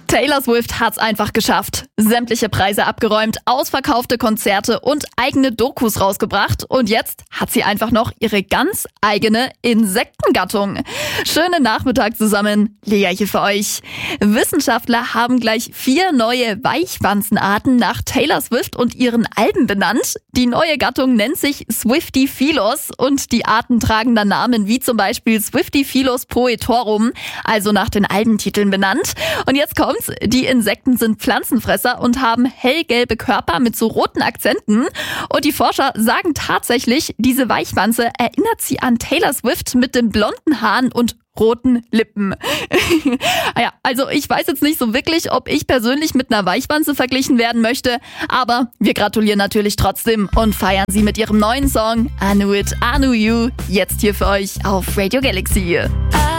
Taylor Swift hat's einfach geschafft. Sämtliche Preise abgeräumt, ausverkaufte Konzerte und eigene Dokus rausgebracht. Und jetzt hat sie einfach noch ihre ganz eigene Insektengattung. Schönen Nachmittag zusammen, Lea hier für euch. Wissenschaftler haben gleich 4 neue Weichwanzenarten nach Taylor Swift und ihren Alben benannt. Die neue Gattung nennt sich Swiftyphilos und die Arten tragen dann Namen wie zum Beispiel Swiftyphilos poetorum, also nach den Albentiteln benannt. Und jetzt kommt's, die Insekten sind Pflanzenfresser und haben hellgelbe Körper mit so roten Akzenten. Und die Forscher sagen tatsächlich, diese Weichwanze erinnert sie an Taylor Swift mit den blonden Haaren und roten Lippen. Ja, also ich weiß jetzt nicht so wirklich, ob ich persönlich mit einer Weichwanze verglichen werden möchte, aber wir gratulieren natürlich trotzdem und feiern sie mit ihrem neuen Song I Knew It, I Knew You, jetzt hier für euch auf Radio Galaxy.